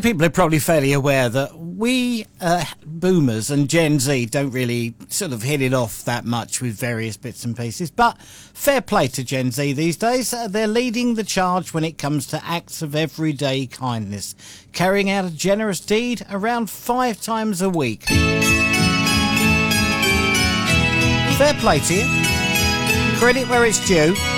people are probably fairly aware that we boomers and Gen Z don't really sort of hit it off that much with various bits and pieces, but fair play to Gen Z these days. They're leading the charge when it comes to acts of everyday kindness, carrying out a generous deed around 5 times a week. Fair play to you. Credit where it's due.